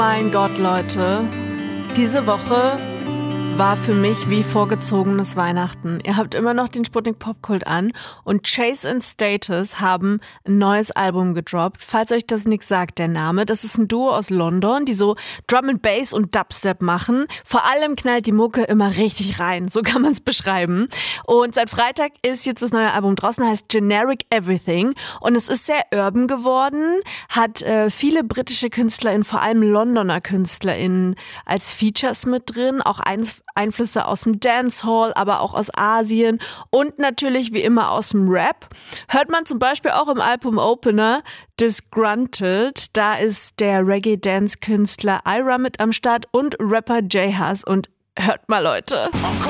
Mein Gott, Leute, diese Woche war für mich wie vorgezogenes Weihnachten. Ihr habt immer noch den Sputnik Popkult an und Chase and Status haben ein neues Album gedroppt. Falls euch das nichts sagt, der Name, das ist ein Duo aus London, die so Drum and Bass und Dubstep machen. Vor allem knallt die Mucke immer richtig rein, so kann man es beschreiben. Und seit Freitag ist jetzt das neue Album draußen, heißt Generic Everything und es ist sehr urban geworden, hat viele britische KünstlerInnen, vor allem Londoner KünstlerInnen als Features mit drin, auch Einflüsse aus dem Dancehall, aber auch aus Asien und natürlich wie immer aus dem Rap. Hört man zum Beispiel auch im Album-Opener Disgruntled. Da ist der Reggae-Dance-Künstler Ira mit am Start und Rapper J-Hus. Und hört mal, Leute.